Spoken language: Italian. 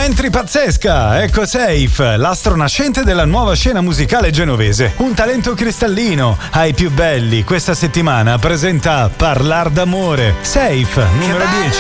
Entry pazzesca, ecco Safe, l'astro nascente della nuova scena musicale genovese. Un talento cristallino, ai più belli, questa settimana presenta Parlar d'amore. Safe, numero 10.